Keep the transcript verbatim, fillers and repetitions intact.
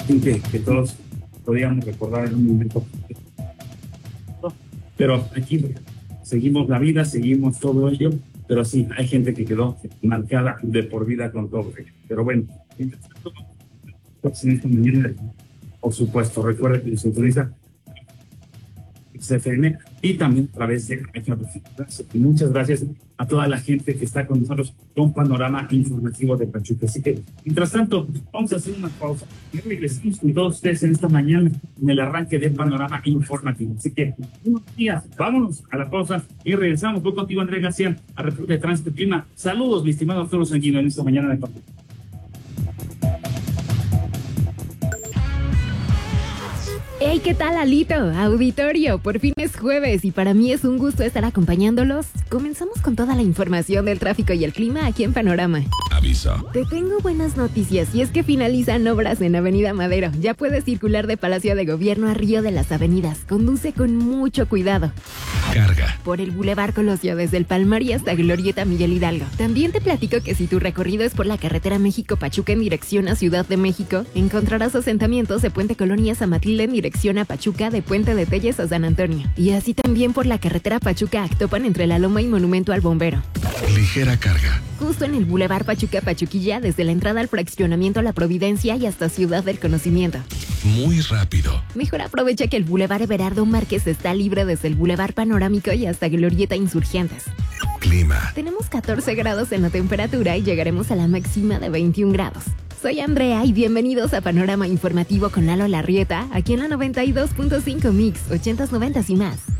fin que, que todos podíamos recordar en un momento. Pero aquí seguimos la vida, seguimos todo ello, pero sí, hay gente que quedó marcada de por vida con todo ello. Pero bueno, pues en esta mañana, por supuesto, recuerda que se utiliza X F M y también a través de muchas gracias a toda la gente que está con nosotros con Panorama Informativo de Pachuca. Así que, mientras tanto, vamos a hacer una pausa y regresamos con todos ustedes en esta mañana en el arranque del Panorama Informativo. Así que, buenos días, vámonos a la pausa y regresamos. Voy contigo, Andrés García, a reporte de Tránsito y Clima. Saludos, mi estimado Arturo Sanguino, en esta mañana de Pachuca. Hey, ¿qué tal, Alito? Auditorio, por fin es jueves y para mí es un gusto estar acompañándolos. Comenzamos con toda la información del tráfico y el clima aquí en Panorama. Aviso. Te tengo buenas noticias y es que finalizan obras en Avenida Madero. Ya puedes circular de Palacio de Gobierno a Río de las Avenidas. Conduce con mucho cuidado. Carga. Por el Boulevard Colosio desde el Palmar y hasta Glorieta Miguel Hidalgo. También te platico que si tu recorrido es por la carretera México-Pachuca en dirección a Ciudad de México, encontrarás asentamientos de Puente Colonia San Matilde en dirección a Pachuca, de Puente de Telles a San Antonio. Y así también por la carretera Pachuca-Actopan entre La Loma y Monumento al Bombero. Ligera carga. Justo en el Boulevard Pachuca-Pachuquilla desde la entrada al fraccionamiento La Providencia y hasta Ciudad del Conocimiento. Muy rápido. Mejor aprovecha que el Boulevard Everardo Márquez está libre desde el Boulevard Panorámico y hasta Glorieta Insurgentes. Clima. Tenemos catorce grados en la temperatura y llegaremos a la máxima de veintiún grados. Soy Andrea y bienvenidos a Panorama Informativo con Lalo Larrieta, aquí en la noventa y dos punto cinco Mix, ochentas, noventas y más.